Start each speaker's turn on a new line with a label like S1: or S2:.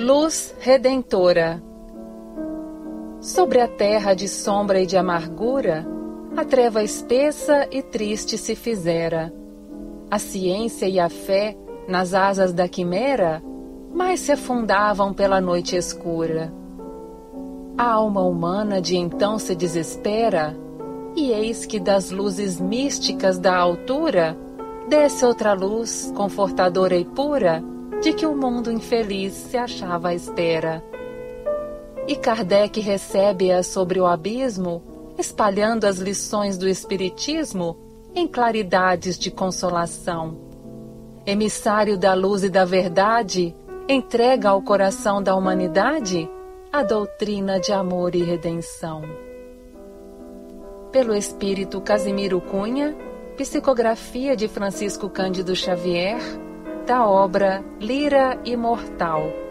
S1: Luz redentora. Sobre a terra de sombra e de amargura, a treva espessa e triste se fizera. A ciência e a fé, nas asas da quimera, mais se afundavam pela noite escura. A alma humana de então se desespera, e eis que das luzes místicas da altura desce outra luz, confortadora e pura, de que o mundo infeliz se achava à espera. E Kardec recebe-a sobre o abismo, espalhando as lições do Espiritismo em claridades de consolação. Emissário da luz e da verdade, entrega ao coração da humanidade a doutrina de amor e redenção. Pelo Espírito Casimiro Cunha, psicografia de Francisco Cândido Xavier, da obra Lira Imortal.